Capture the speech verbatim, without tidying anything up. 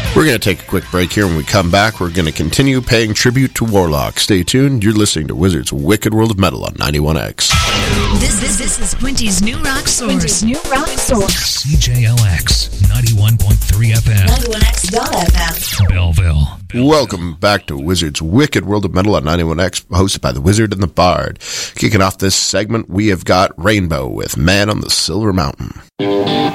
We're going to take a quick break here. When we come back, we're going to continue paying tribute to Warlock. Stay tuned. You're listening to Wizard's Wicked World of Metal on ninety-one X. This, this, this is Quinty's New Rock Source. Quinty's New Rock Source. C J L X, ninety-one point three F M. ninety-one X dot F M. Belleville. Welcome back to Wizard's Wicked World of Metal on ninety-one X, hosted by the Wizard and the Bard. Kicking off this segment, we have got Rainbow with Man on the Silver Mountain.